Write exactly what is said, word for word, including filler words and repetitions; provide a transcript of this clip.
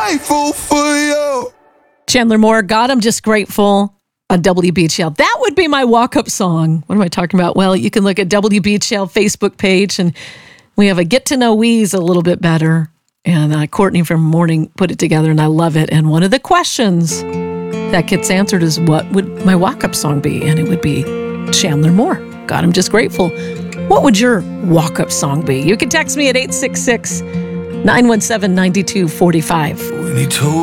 grateful for you. Chandler Moore, God, I'm just grateful. On W B H L. That would be my walk-up song. What am I talking about? Well, you can look at W B H L Facebook page, and we have a get to know Weeze a little bit better. And uh, Courtney from Morning put it together, and I love it. And one of the questions that gets answered is, what would my walk-up song be? And it would be Chandler Moore. God, I'm just grateful. What would your walk-up song be? You can text me at eight six six, nine one seven, nine two four five. When he told